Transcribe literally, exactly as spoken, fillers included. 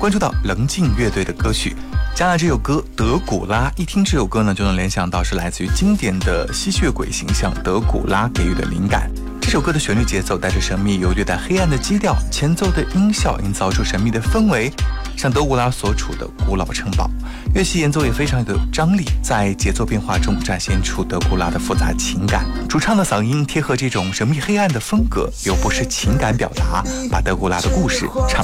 关注到棱镜乐队的歌曲。加了这首歌德古拉，一听这首歌呢，就能联想到是来自于经典的吸血鬼形象德古拉给予的灵感。这首歌的旋律节奏带着神秘又略带黑暗的基调，前奏的音效营造出神秘的氛围，像德古拉所处的古老城堡。乐器演奏也非常有张力，在节奏变化中展现出德古拉的复杂情感。主唱的嗓音贴合这种神秘黑暗的风格，又不失情感表达，把德古拉的故事唱